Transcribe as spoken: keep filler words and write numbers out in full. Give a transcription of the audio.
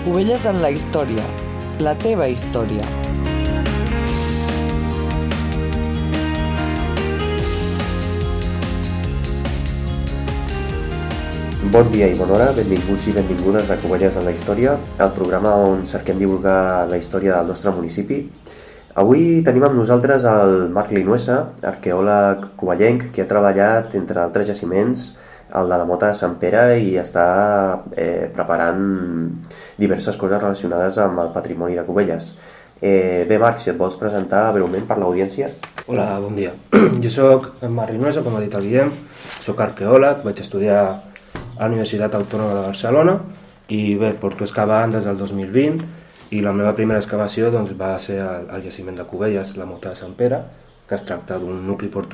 Cubelles en la història, la teva història. Bon dia i bona hora, benvinguts i benvingudes a Cubelles en la història, el programa on cerquem divulgar la història del nostre municipi. Avui tenim amb nosaltres el Marc Linuesa, arqueòleg covellenc que ha treballat, entre altres jaciments, el de la Mota de Sant Pere i està eh, preparant diverses coses relacionades amb el patrimoni de Cubelles. Eh, bé, Marc, si et vols presentar breument per l'audiència. Hola, bon dia. Jo soc Marc Linuesa, com ha dit el Guillem, soc arqueòleg, vaig estudiar a la Universitat Autònoma de Barcelona i bé, porto excavant des del dos mil vint i la meva primera excavació doncs, va ser al, al jaciment de Cubelles, la Mota de Sant Pere, que es tracta d'un nucli portuari